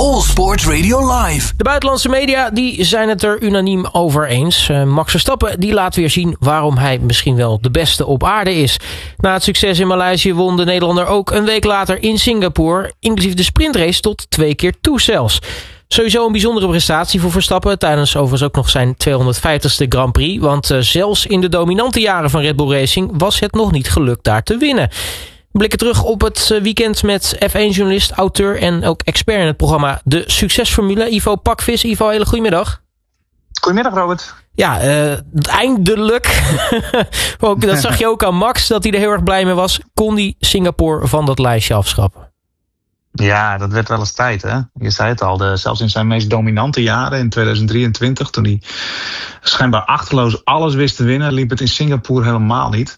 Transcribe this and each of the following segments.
All Sports Radio Live. De buitenlandse media die zijn het er unaniem over eens. Max Verstappen die laat weer zien waarom hij misschien wel de beste op aarde is. Na het succes in Maleisië won de Nederlander ook een week later in Singapore, inclusief de sprintrace tot 2 keer toe zelfs. Sowieso een bijzondere prestatie voor Verstappen, tijdens overigens ook nog zijn 250ste Grand Prix. Want zelfs in de dominante jaren van Red Bull Racing was het nog niet gelukt daar te winnen. We blikken terug op het weekend met F1-journalist, auteur en ook expert in het programma De Succesformule, Ivo Pakvis. Ivo, hele goedemiddag. Goedemiddag, Robert. Ja, eindelijk. Dat zag je ook aan Max, dat hij er heel erg blij mee was. Kon hij Singapore van dat lijstje afschrappen? Ja, dat werd wel eens tijd, hè. Je zei het al, zelfs in zijn meest dominante jaren in 2023... toen hij schijnbaar achterloos alles wist te winnen, liep het in Singapore helemaal niet.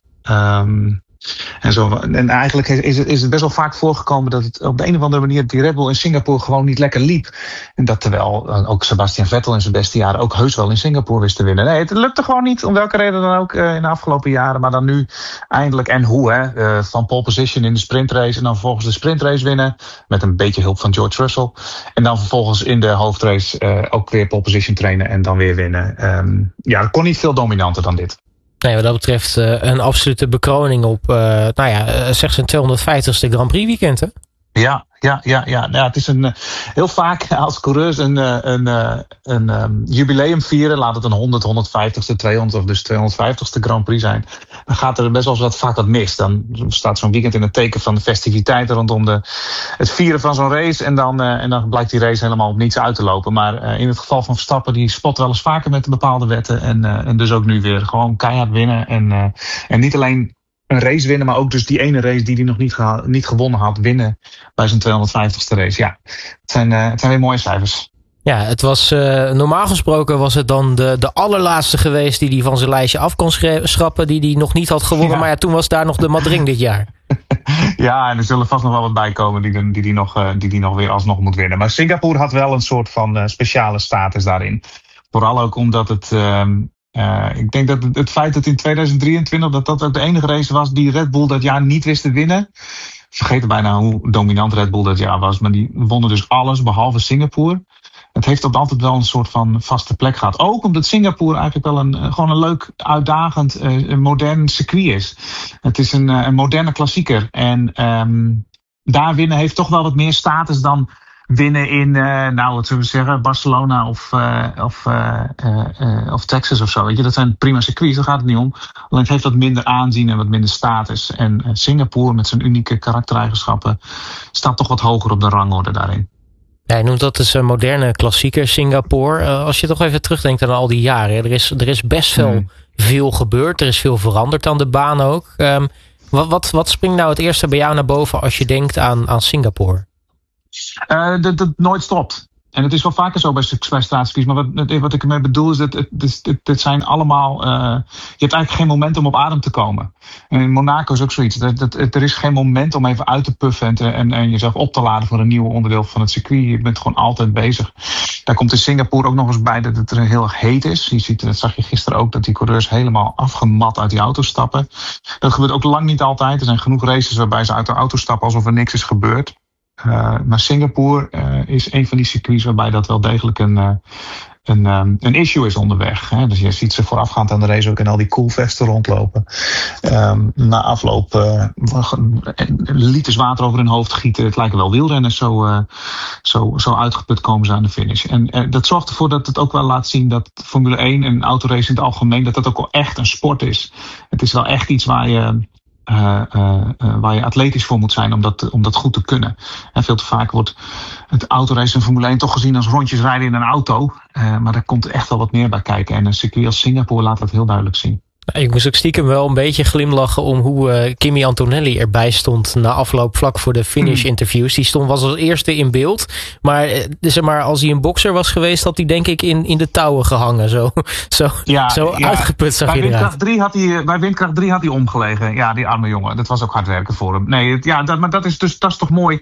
En eigenlijk is het best wel vaak voorgekomen dat het op de een of andere manier die Red Bull in Singapore gewoon niet lekker liep. En dat terwijl ook Sebastian Vettel in zijn beste jaren ook heus wel in Singapore wist te winnen. Nee, het lukte gewoon niet, om welke reden dan ook in de afgelopen jaren. Maar dan nu eindelijk, en hoe hè, van pole position in de sprintrace en dan vervolgens de sprintrace winnen. Met een beetje hulp van George Russell. En dan vervolgens in de hoofdrace ook weer pole position trainen en dan weer winnen. Het kon niet veel dominanter dan dit. Nee, wat dat betreft een absolute bekroning op zeg zijn 250ste Grand Prix weekend, hè? Ja, het is heel vaak als coureurs een jubileum vieren, laat het een 100, 150ste, 200 of dus 250ste Grand Prix zijn. Dan gaat er best wel vaak wat mis. Dan staat zo'n weekend in het teken van de festiviteiten rondom het vieren van zo'n race. En dan blijkt die race helemaal op niets uit te lopen. Maar in het geval van Verstappen, die spot wel eens vaker met de bepaalde wetten. En dus ook nu weer gewoon keihard winnen. En niet alleen een race winnen, maar ook dus die ene race die hij nog niet gewonnen had, winnen bij zijn 250ste race. Ja, het zijn weer mooie cijfers. Ja, het was normaal gesproken was het dan de allerlaatste geweest die hij van zijn lijstje af kon schrappen, die hij nog niet had gewonnen. Ja. Maar ja, toen was daar nog de Madring dit jaar. Ja, en er zullen vast nog wel wat bij komen die nog weer alsnog moet winnen. Maar Singapore had wel een soort van speciale status daarin. Vooral ook omdat het ik denk dat het feit dat in 2023 dat ook de enige race was die Red Bull dat jaar niet wist te winnen. Vergeten bijna hoe dominant Red Bull dat jaar was. Maar die wonnen dus alles behalve Singapore. Het heeft altijd wel een soort van vaste plek gehad. Ook omdat Singapore eigenlijk wel gewoon een leuk, uitdagend, modern circuit is. Het is een moderne klassieker. En daar winnen heeft toch wel wat meer status dan winnen in, wat zullen we zeggen, Barcelona of Texas of zo. Weet je, dat zijn prima circuits, daar gaat het niet om. Alleen het heeft wat minder aanzien en wat minder status. En Singapore met zijn unieke karaktereigenschappen staat toch wat hoger op de rangorde daarin. Ja, je noemt dat dus een moderne klassieker, Singapore. Als je toch even terugdenkt aan al die jaren. Er is best wel veel gebeurd. Er is veel veranderd aan de baan ook. Wat springt nou het eerste bij jou naar boven als je denkt aan Singapore? Dat het nooit stopt. En het is wel vaker zo bij staatscircuits. Maar wat ik ermee bedoel is dat het zijn allemaal je hebt eigenlijk geen moment om op adem te komen. En in Monaco is ook zoiets. Er is geen moment om even uit te puffen en jezelf op te laden voor een nieuw onderdeel van het circuit. Je bent gewoon altijd bezig. Daar komt in Singapore ook nog eens bij dat het er heel erg heet is. Je ziet, dat zag je gisteren ook, dat die coureurs helemaal afgemat uit die auto stappen. Dat gebeurt ook lang niet altijd. Er zijn genoeg races waarbij ze uit de auto stappen alsof er niks is gebeurd. Maar Singapore is een van die circuits waarbij dat wel degelijk een issue is onderweg. Hè. Dus je ziet ze voorafgaand aan de race ook in al die koelvesten rondlopen. Na afloop liters water over hun hoofd gieten. Het lijken wel wielrenners, zo uitgeput komen ze aan de finish. En dat zorgt ervoor dat het ook wel laat zien dat Formule 1 en autorace in het algemeen, dat ook wel echt een sport is. Het is wel echt iets waar je atletisch voor moet zijn om dat goed te kunnen. En veel te vaak wordt het autorace en Formule 1 toch gezien als rondjes rijden in een auto. Maar daar komt echt wel wat meer bij kijken. En een circuit als Singapore laat dat heel duidelijk zien. Ik moest ook stiekem wel een beetje glimlachen om hoe Kimi Antonelli erbij stond na afloop vlak voor de finish-interviews. Die was als eerste in beeld. Maar zeg maar, als hij een bokser was geweest, had hij denk ik in de touwen gehangen. Zo uitgeput zag je eruit. Bij windkracht 3 had hij omgelegen. Ja, die arme jongen. Dat was ook hard werken voor hem. Nee, maar dat is toch mooi.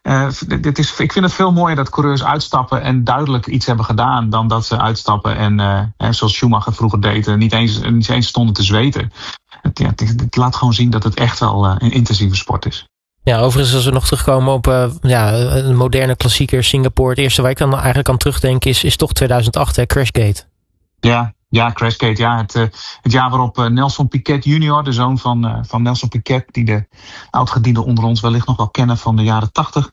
Ik vind het veel mooier dat coureurs uitstappen en duidelijk iets hebben gedaan dan dat ze uitstappen en zoals Schumacher vroeger deed, niet eens stonden te zweten. Het laat gewoon zien dat het echt wel een intensieve sport is. Ja, overigens als we nog terugkomen op een moderne klassieker Singapore. Het eerste waar ik dan eigenlijk aan terugdenk is toch 2008, hè, Crashgate. Ja, Crashgate. Ja, het jaar waarop Nelson Piquet junior, de zoon van Nelson Piquet, die de oudgedienden onder ons wellicht nog wel kennen van de jaren 80.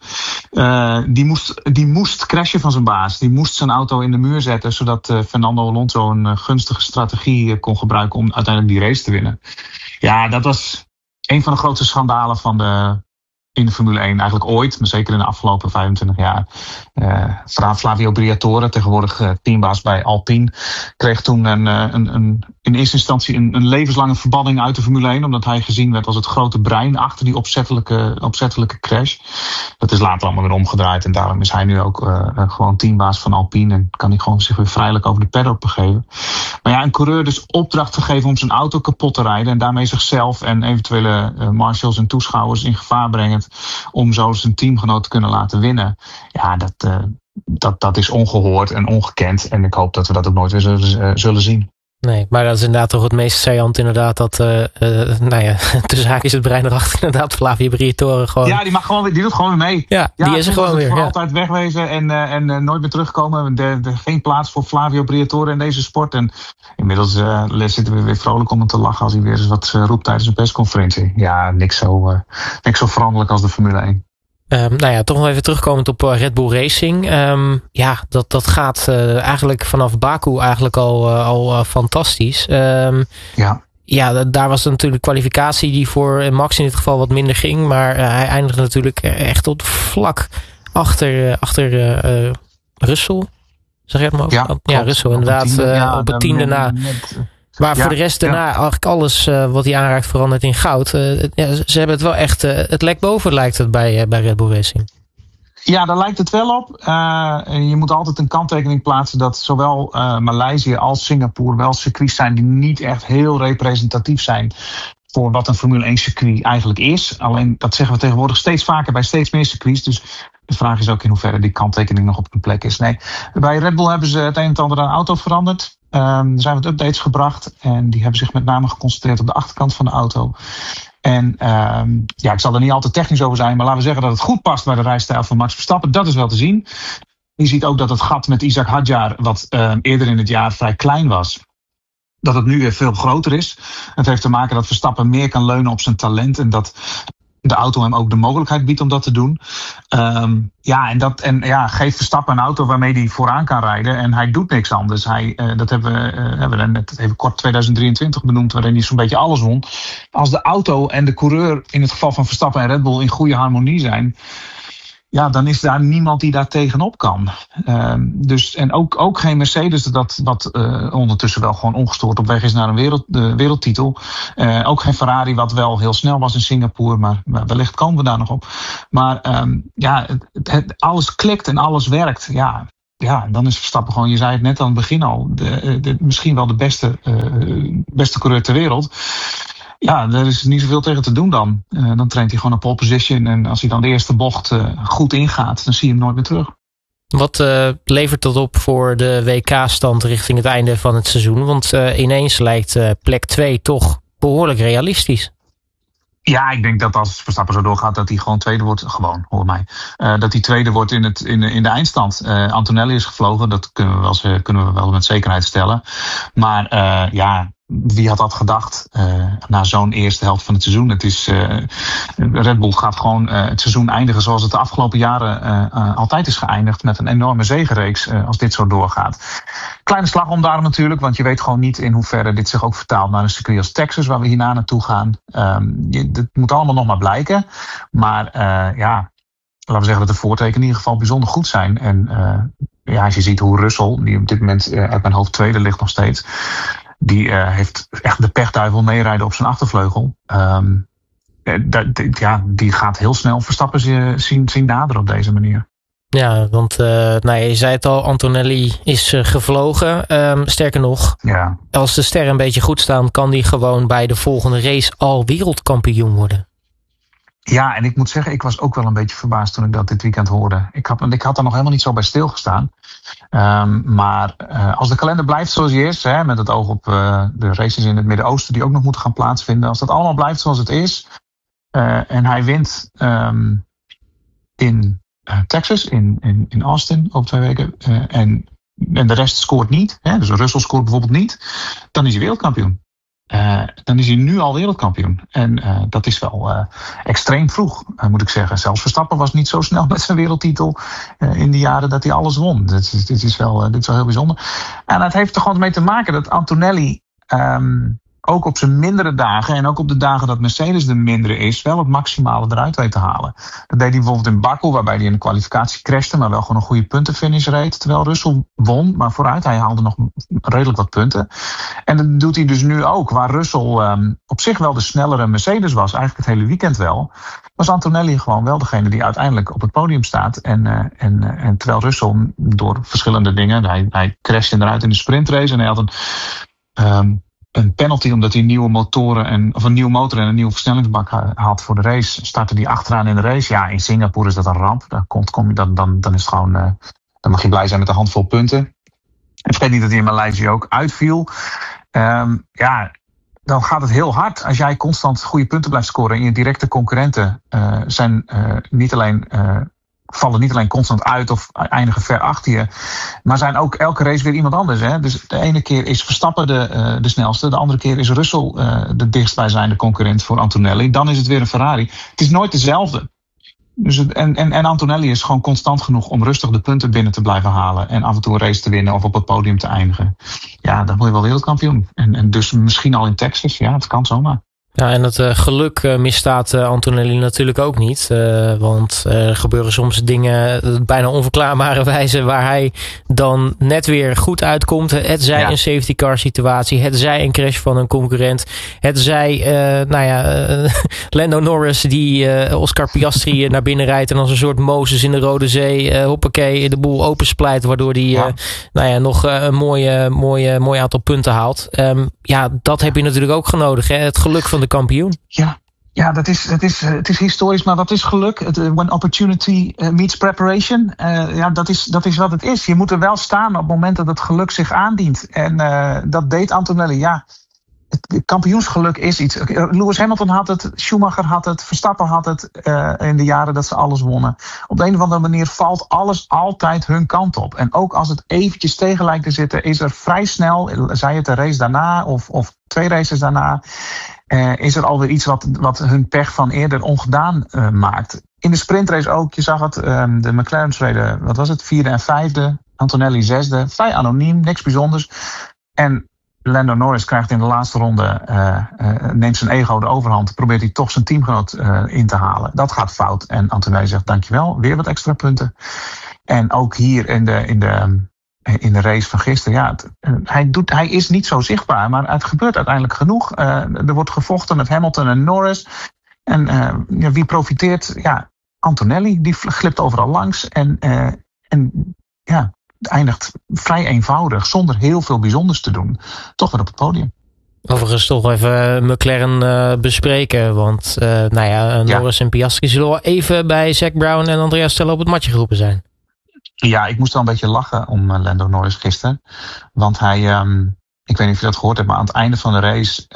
Die moest crashen van zijn baas. Die moest zijn auto in de muur zetten, zodat Fernando Alonso een gunstige strategie kon gebruiken om uiteindelijk die race te winnen. Ja, dat was een van de grootste schandalen in de Formule 1 eigenlijk ooit, maar zeker in de afgelopen 25 jaar. Flavio Briatore, tegenwoordig teambaas bij Alpine, kreeg toen in eerste instantie een levenslange verbanning uit de Formule 1, omdat hij gezien werd als het grote brein achter die opzettelijke crash. Dat is later allemaal weer omgedraaid en daarom is hij nu ook gewoon teambaas van Alpine en kan hij gewoon zich weer vrijelijk over de paddock begeven. Maar ja, een coureur dus opdracht te geven om zijn auto kapot te rijden en daarmee zichzelf en eventuele marshals en toeschouwers in gevaar brengen om zo zijn teamgenoot te kunnen laten winnen. Ja, dat is ongehoord en ongekend. En ik hoop dat we dat ook nooit weer zullen zien. Nee, maar dat is inderdaad toch het meest saillant inderdaad. Dat, de zaak is het brein erachter inderdaad. Flavio Briatore gewoon. Ja, die doet gewoon weer mee. Ja, die is er gewoon weer. Voor altijd wegwezen en nooit meer terugkomen. Geen plaats voor Flavio Briatore in deze sport. En inmiddels zitten we weer vrolijk om hem te lachen als hij weer eens wat roept tijdens een persconferentie. Ja, niks zo veranderlijk als de Formule 1. Toch nog even terugkomend op Red Bull Racing. Dat gaat eigenlijk vanaf Baku eigenlijk al fantastisch. Daar was natuurlijk kwalificatie die voor Max in dit geval wat minder ging. Maar hij eindigde natuurlijk echt tot vlak achter Russell. Zeg je het maar over? Ja, Russell inderdaad. Op het tiende na. Maar voor de rest daarna eigenlijk alles wat hij aanraakt verandert in goud. Ze hebben het wel echt, het lek boven lijkt het bij Red Bull Racing. Ja, daar lijkt het wel op. Je moet altijd een kanttekening plaatsen dat zowel Maleisië als Singapore wel circuits zijn die niet echt heel representatief zijn voor wat een Formule 1 circuit eigenlijk is. Alleen dat zeggen we tegenwoordig steeds vaker bij steeds meer circuits. Dus de vraag is ook in hoeverre die kanttekening nog op een plek is. Nee, bij Red Bull hebben ze het een en ander aan auto veranderd. Er zijn wat updates gebracht en die hebben zich met name geconcentreerd op de achterkant van de auto. En ik zal er niet al te technisch over zijn, maar laten we zeggen dat het goed past bij de rijstijl van Max Verstappen. Dat is wel te zien. Je ziet ook dat het gat met Isaac Hadjar, wat eerder in het jaar vrij klein was, dat het nu weer veel groter is. Het heeft te maken dat Verstappen meer kan leunen op zijn talent en dat de auto hem ook de mogelijkheid biedt om dat te doen. Geeft Verstappen een auto waarmee hij vooraan kan rijden en hij doet niks anders. Dat hebben we net even kort 2023 benoemd, waarin hij zo'n beetje alles won. Als de auto en de coureur, in het geval van Verstappen en Red Bull, in goede harmonie zijn, ja, dan is daar niemand die daar tegenop kan. En ook geen Mercedes, wat ondertussen wel gewoon ongestoord op weg is naar een wereldtitel. Ook geen Ferrari, wat wel heel snel was in Singapore, maar wellicht komen we daar nog op. Maar alles klikt en alles werkt. Ja, dan is Verstappen gewoon, je zei het net aan het begin al, misschien wel de beste coureur ter wereld. Ja, er is niet zoveel tegen te doen dan. Dan traint hij gewoon op pole position. En als hij dan de eerste bocht goed ingaat, dan zie je hem nooit meer terug. Wat levert dat op voor de WK-stand richting het einde van het seizoen? Want ineens lijkt plek 2 toch behoorlijk realistisch. Ja, ik denk dat als Verstappen zo doorgaat, dat hij gewoon tweede wordt. Gewoon, hoor mij. Dat hij tweede wordt in de eindstand. Antonelli is gevlogen, dat kunnen we wel met zekerheid stellen. Maar wie had dat gedacht na zo'n eerste helft van het seizoen? Het is Red Bull gaat gewoon het seizoen eindigen zoals het de afgelopen jaren altijd is geëindigd, met een enorme zegenreeks als dit zo doorgaat. Kleine slag om daarom natuurlijk, want je weet gewoon niet in hoeverre dit zich ook vertaalt naar een circuit als Texas, waar we hierna naartoe gaan. Het moet allemaal nog maar blijken. Maar laten we zeggen dat de voortekenen in ieder geval bijzonder goed zijn. En als je ziet hoe Russell, die op dit moment uit mijn hoofd tweede ligt nog steeds, die heeft echt de pechduivel meerijden op zijn achtervleugel. Die gaat heel snel Verstappen zien naderen op deze manier. Ja, want je zei het al, Antonelli is gevlogen. Sterker nog, als de sterren een beetje goed staan, kan die gewoon bij de volgende race al wereldkampioen worden. Ja, en ik moet zeggen, ik was ook wel een beetje verbaasd toen ik dat dit weekend hoorde. Ik had er nog helemaal niet zo bij stilgestaan. Maar als de kalender blijft zoals die is, met het oog op de races in het Midden-Oosten die ook nog moeten gaan plaatsvinden. Als dat allemaal blijft zoals het is, En hij wint in Texas, in Austin over 2 weken. En de rest scoort niet. Hè, dus Russell scoort bijvoorbeeld niet. Dan is hij wereldkampioen. Dan is hij nu al wereldkampioen. En dat is wel extreem vroeg, moet ik zeggen. Zelfs Verstappen was niet zo snel met zijn wereldtitel in de jaren dat hij alles won. Dit is wel heel bijzonder. En het heeft er gewoon mee te maken dat Antonelli ook op zijn mindere dagen en ook op de dagen dat Mercedes de mindere is, wel het maximale eruit weet te halen. Dat deed hij bijvoorbeeld in Baku, waarbij hij in de kwalificatie crashte, maar wel gewoon een goede puntenfinish reed. Terwijl Russell won, maar vooruit, hij haalde nog redelijk wat punten. En dat doet hij dus nu ook, waar Russell op zich wel de snellere Mercedes was, eigenlijk het hele weekend wel, was Antonelli gewoon wel degene die uiteindelijk op het podium staat. En terwijl Russell door verschillende dingen, hij crashte eruit in de sprintrace en hij had een penalty omdat hij nieuwe motoren een nieuwe motor en een nieuwe versnellingsbak had voor de race. Startte hij achteraan in de race. Ja, in Singapore is dat een ramp. Dan is het gewoon, dan mag je blij zijn met een handvol punten. En vergeet niet dat hij in Maleisië ook uitviel. Dan gaat het heel hard. Als jij constant goede punten blijft scoren en je directe concurrenten zijn vallen niet alleen constant uit of eindigen ver achter je, maar zijn ook elke race weer iemand anders. Hè? Dus de ene keer is Verstappen de snelste, de andere keer is Russell de dichtstbijzijnde concurrent voor Antonelli. Dan is het weer een Ferrari. Het is nooit dezelfde. Dus en Antonelli is gewoon constant genoeg om rustig de punten binnen te blijven halen en af en toe een race te winnen of op het podium te eindigen. Ja, dan word je wel wereldkampioen. En dus misschien al in Texas. Ja, het kan zomaar. Ja, en het geluk misstaat Antonelli natuurlijk ook niet. Want er gebeuren soms dingen op bijna onverklaarbare wijze waar hij dan net weer goed uitkomt. Het zij een safety car situatie. Het zij een crash van een concurrent. Het zij, Lando Norris die Oscar Piastri naar binnen rijdt en als een soort Mozes in de Rode Zee hoppakee de boel opensplijt waardoor die nog een mooi aantal punten haalt. Dat heb je natuurlijk ook genodig. Hè? Het geluk van de kampioen. Ja, het is historisch, maar wat is geluk? When opportunity meets preparation. Dat is wat het is. Je moet er wel staan op het moment dat het geluk zich aandient. En dat deed Antonelli. Ja, het kampioensgeluk is iets. Lewis Hamilton had het, Schumacher had het, Verstappen had het in de jaren dat ze alles wonnen. Op de een of andere manier valt alles altijd hun kant op. En ook als het eventjes tegen lijkt te zitten, is er vrij snel, zij het de race daarna of 2 races daarna, is er alweer iets wat hun pech van eerder ongedaan maakt. In de sprintrace ook, je zag het, de McLaren's reden, wat was het, 4e en 5e, Antonelli 6e, vrij anoniem, niks bijzonders. En Lando Norris krijgt in de laatste ronde, neemt zijn ego de overhand, probeert hij toch zijn teamgenoot in te halen. Dat gaat fout en Antonelli zegt dankjewel, weer wat extra punten. En ook hier in de race van gisteren, hij is niet zo zichtbaar, maar het gebeurt uiteindelijk genoeg. Er wordt gevochten met Hamilton en Norris. En wie profiteert? Ja, Antonelli, die glipt overal langs. Het eindigt vrij eenvoudig, zonder heel veel bijzonders te doen. Toch weer op het podium. Overigens toch even McLaren bespreken. Want Norris en Piastri zullen wel even bij Zac Brown en Andrea Stella op het matje geroepen zijn. Ja, ik moest wel een beetje lachen om Lando Norris gisteren. Want hij, ik weet niet of je dat gehoord hebt, maar aan het einde van de race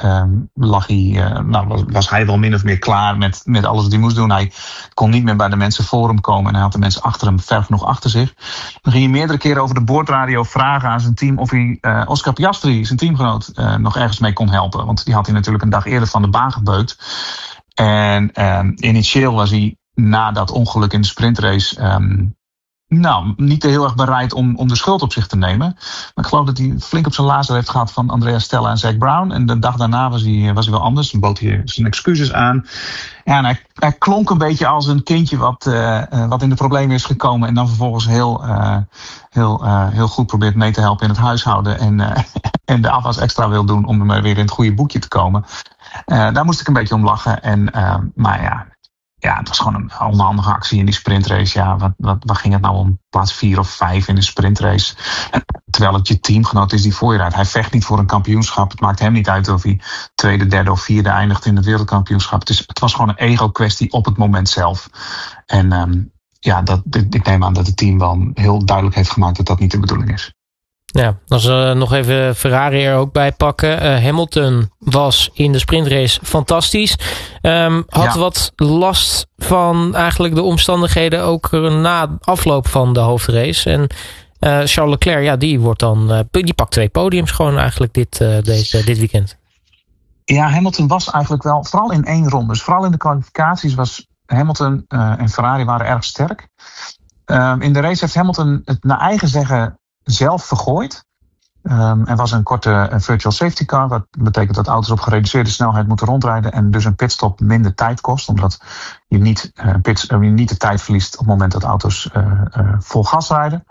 was hij wel min of meer klaar met alles wat hij moest doen. Hij kon niet meer bij de mensen voor hem komen en hij had de mensen achter hem ver genoeg achter zich. Dan ging hij meerdere keren over de boordradio vragen aan zijn team of hij Oscar Piastri, zijn teamgenoot, nog ergens mee kon helpen. Want die had hij natuurlijk een dag eerder van de baan gebeukt. En initieel was hij na dat ongeluk in de sprintrace niet heel erg bereid om de schuld op zich te nemen. Maar ik geloof dat hij flink op zijn lazer heeft gehad van Andrea Stella en Zac Brown. En de dag daarna was hij wel anders. Dan bood hij zijn excuses aan. Ja, en hij klonk een beetje als een kindje wat in de problemen is gekomen. En dan vervolgens heel goed probeert mee te helpen in het huishouden. En de afwas extra wil doen om er weer in het goede boekje te komen. Daar moest ik een beetje om lachen. Ja, het was gewoon een onhandige actie in die sprintrace. Ja, wat ging het nou om? Plaats 4 of 5 in de sprintrace. Terwijl het je teamgenoot is die voor je rijdt. Hij vecht niet voor een kampioenschap. Het maakt hem niet uit of hij 2e, 3e of 4e eindigt in het wereldkampioenschap. Het was gewoon een ego-kwestie op het moment zelf. En ik neem aan dat het team wel heel duidelijk heeft gemaakt dat dat niet de bedoeling is. Ja, als we nog even Ferrari er ook bij pakken. Hamilton was in de sprintrace fantastisch. Had wat last van eigenlijk de omstandigheden ook na afloop van de hoofdrace. En Charles Leclerc, die pakt 2 podiums gewoon eigenlijk dit weekend. Ja, Hamilton was eigenlijk wel, vooral in 1 ronde. Dus vooral in de kwalificaties was Hamilton en Ferrari waren erg sterk. In de race heeft Hamilton het naar eigen zeggen zelf vergooid. Er was een korte virtual safety car. Dat betekent dat auto's op gereduceerde snelheid moeten rondrijden. En dus een pitstop minder tijd kost. Omdat je niet de tijd verliest op het moment dat auto's vol gas rijden.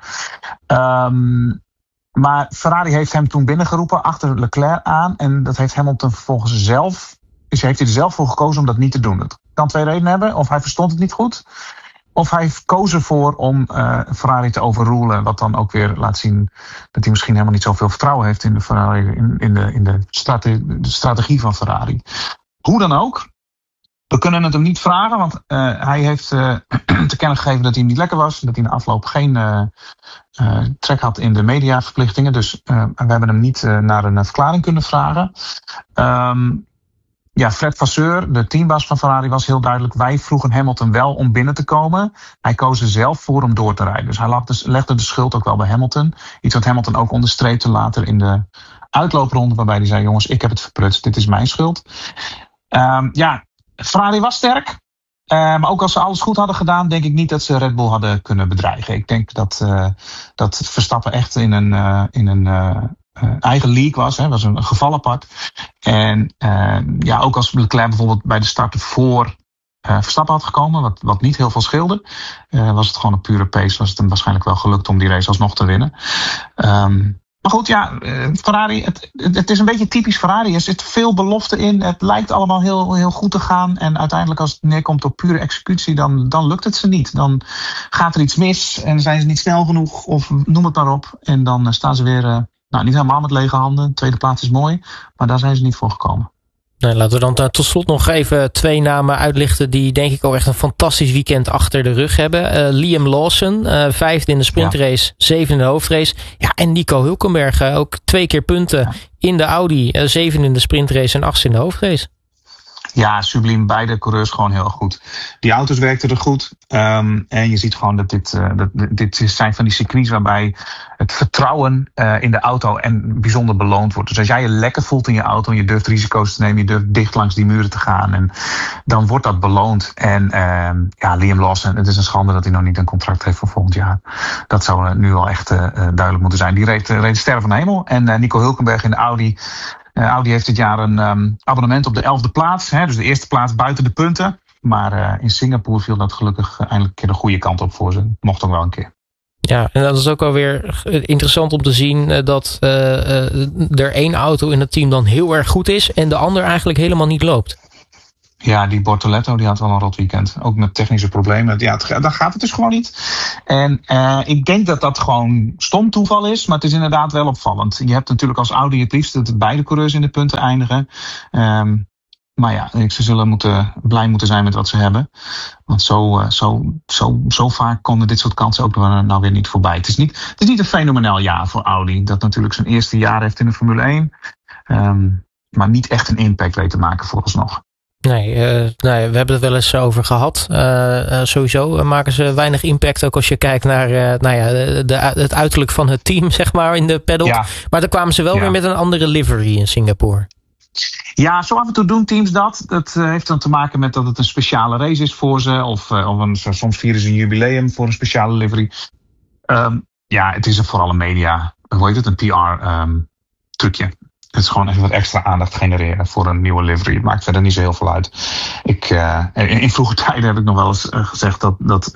Maar Ferrari heeft hem toen binnengeroepen achter Leclerc aan. En dat heeft Hamilton vervolgens zelf. Dus heeft hij er zelf voor gekozen om dat niet te doen. Dat kan 2 redenen hebben. Of hij verstond het niet goed. Of hij koos ervoor om Ferrari te overrulen. Wat dan ook weer laat zien dat hij misschien helemaal niet zoveel vertrouwen heeft in de Ferrari, in de strategie van Ferrari. Hoe dan ook. We kunnen het hem niet vragen, want hij heeft te kennen gegeven dat hij niet lekker was. Dat hij in de afloop geen trek had in de mediaverplichtingen. Dus we hebben hem niet naar een verklaring kunnen vragen. Fred Vasseur, de teambaas van Ferrari, was heel duidelijk. Wij vroegen Hamilton wel om binnen te komen. Hij koos er zelf voor om door te rijden. Dus hij legde de schuld ook wel bij Hamilton. Iets wat Hamilton ook onderstreepte later in de uitloopronde. Waarbij hij zei, jongens, ik heb het verprutst. Dit is mijn schuld. Ferrari was sterk. Maar ook als ze alles goed hadden gedaan, denk ik niet dat ze Red Bull hadden kunnen bedreigen. Ik denk dat Verstappen echt in een eigen league was een geval apart. En ook als Leclerc bijvoorbeeld bij de start voor Verstappen had gekomen, wat niet heel veel scheelde, was het gewoon een pure pace, was het hem waarschijnlijk wel gelukt om die race alsnog te winnen. Maar goed, Ferrari, het is een beetje typisch Ferrari. Er zit veel belofte in. Het lijkt allemaal heel, heel goed te gaan. En uiteindelijk als het neerkomt op pure executie, dan lukt het ze niet. Dan gaat er iets mis en zijn ze niet snel genoeg of noem het maar op. En dan staan ze weer niet helemaal met lege handen. Tweede plaats is mooi, maar daar zijn ze niet voor gekomen. Nou, laten we dan tot slot nog even 2 namen uitlichten die denk ik ook echt een fantastisch weekend achter de rug hebben. Liam Lawson, 5e in de sprintrace, 7e in de hoofdrace. Ja, en Nico Hülkenberg, ook 2 keer punten in de Audi, 7e in de sprintrace en 8e in de hoofdrace. Ja, subliem. Beide coureurs gewoon heel goed. Die auto's werkten er goed. En je ziet gewoon dat dit zijn van die circuits waarbij het vertrouwen in de auto en bijzonder beloond wordt. Dus als jij je lekker voelt in je auto en je durft risico's te nemen, je durft dicht langs die muren te gaan, en dan wordt dat beloond. En Liam Lawson, het is een schande dat hij nog niet een contract heeft voor volgend jaar. Dat zou nu al echt duidelijk moeten zijn. Die reed sterren van de hemel. En Nico Hülkenberg in de Audi. Audi heeft dit jaar een abonnement op de 11e plaats. Dus de eerste plaats buiten de punten. Maar in Singapore viel dat gelukkig eindelijk een keer de goede kant op voor ze. Mocht ook wel een keer. Ja, en dat is ook wel weer interessant om te zien dat er 1 auto in het team dan heel erg goed is en de ander eigenlijk helemaal niet loopt. Ja, die Bortoletto die had wel een rot weekend. Ook met technische problemen. Ja, dan gaat het dus gewoon niet. En ik denk dat dat gewoon stom toeval is. Maar het is inderdaad wel opvallend. Je hebt natuurlijk als Audi het liefst dat beide coureurs in de punten eindigen. Maar ja, ze zullen blij moeten zijn met wat ze hebben. Want zo vaak konden dit soort kansen ook nou weer niet voorbij. Het is niet een fenomenaal jaar voor Audi. Dat natuurlijk zijn eerste jaar heeft in de Formule 1. Maar niet echt een impact weet te maken vooralsnog. Nee, we hebben het wel eens over gehad. Sowieso maken ze weinig impact. Ook als je kijkt naar het uiterlijk van het team, zeg maar, in de paddock. Ja. Maar dan kwamen ze wel weer met een andere livery in Singapore. Ja, zo af en toe doen teams dat. Dat heeft dan te maken met dat het een speciale race is voor ze. Of soms vieren ze een jubileum voor een speciale livery. Het is vooral een media, een PR-trucje. Het is gewoon even wat extra aandacht genereren voor een nieuwe livery. Het maakt verder niet zo heel veel uit. In vroege tijden heb ik nog wel eens gezegd dat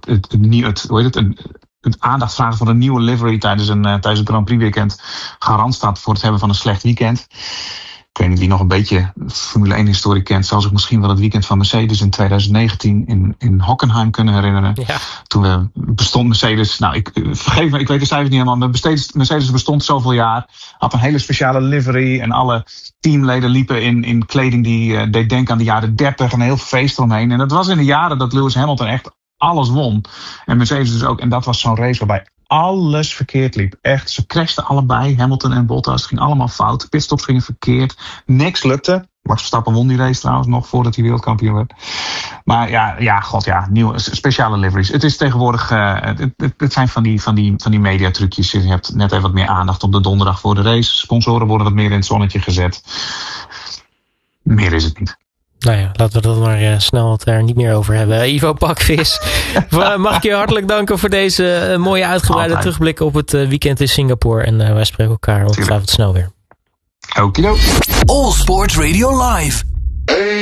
het aandacht vragen voor een nieuwe livery tijdens een Grand Prix weekend garant staat voor het hebben van een slecht weekend. Ik weet niet wie nog een beetje Formule 1 historie kent. Zou zich misschien wel het weekend van Mercedes in 2019 in Hockenheim kunnen herinneren. Ja. Toen bestond Mercedes, vergeef me, ik weet de cijfers niet helemaal, maar Mercedes bestond zoveel jaar. Had een hele speciale livery en alle teamleden liepen in kleding die deed denken aan de jaren 30 en een heel feest eromheen. En dat was in de jaren dat Lewis Hamilton echt alles won. En Mercedes dus ook. En dat was zo'n race waarbij alles verkeerd liep. Echt, ze crashten allebei, Hamilton en Bottas. Het ging allemaal fout. Pitstops gingen verkeerd. Niks lukte. Max Verstappen won die race trouwens nog voordat hij wereldkampioen werd. Maar nieuwe speciale liveries. Het is tegenwoordig, het zijn van die mediatrucjes. Je hebt net even wat meer aandacht op de donderdag voor de race. Sponsoren worden wat meer in het zonnetje gezet. Meer is het niet. Nou ja, laten we dat maar snel het er niet meer over hebben. Ivo Pakvis, mag ik je hartelijk danken voor deze mooie uitgebreide terugblik op het weekend in Singapore. En wij spreken elkaar ongetwijfeld snel weer. Okido. All Sports Radio Live.